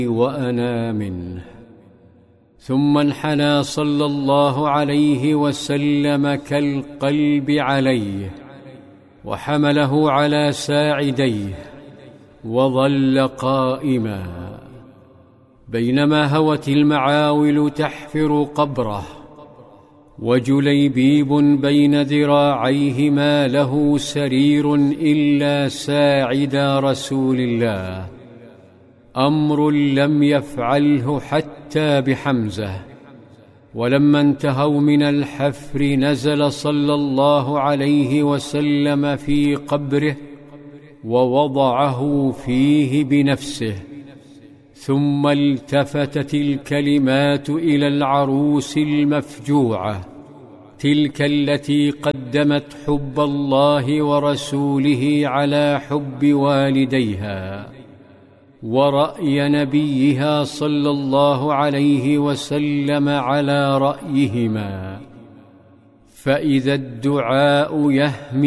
وأنا منه. ثم انحنى صلى الله عليه وسلم كالقلب عليه، وحمله على ساعديه، وظل قائما، بينما هوت المعاول تحفر قبره، وجليبيب بين ذراعيه ما له سرير إلا ساعدا رسول الله، أمر لم يفعله حتى بحمزة. ولما انتهوا من الحفر نزل صلى الله عليه وسلم في قبره ووضعه فيه بنفسه، ثم التفتت الكلمات إلى العروس المفجوعة، تلك التي قدمت حب الله ورسوله على حب والديها ورأي نبيها صلى الله عليه وسلم على رأيهما. فإذا الدعاء يهمي